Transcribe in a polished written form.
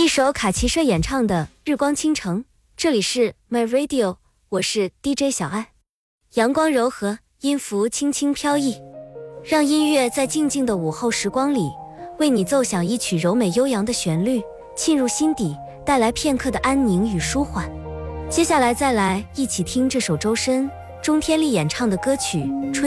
首卡奇社演唱的《日光倾城》，这里是 My Radio， 我是 DJ 小爱。阳光柔和，音符轻轻飘逸，让音乐在静静的午后时光里，为你奏响一曲柔美悠扬的旋律，沁入心底，带来片刻的安宁与舒缓。接下来再来一起听这首周深、钟天丽演唱的歌曲《春》。